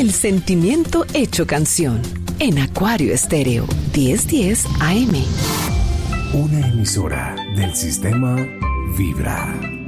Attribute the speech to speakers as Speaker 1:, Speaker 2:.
Speaker 1: el sentimiento hecho canción. En Acuario Estéreo, 1010 AM.
Speaker 2: Una emisora del sistema Vibra.